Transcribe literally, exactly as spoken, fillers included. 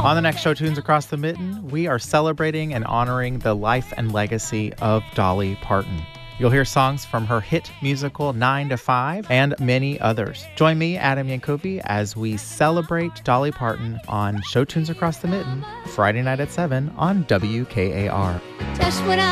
On the next show, Tunes Across the Mitten, we are celebrating and honoring the life and legacy of Dolly Parton. You'll hear songs from her hit musical nine to five and many others. Join me, Adam Yankovi, as we celebrate Dolly Parton on Show Tunes Across the Mitten, Friday night at seven on W K A R. Just when I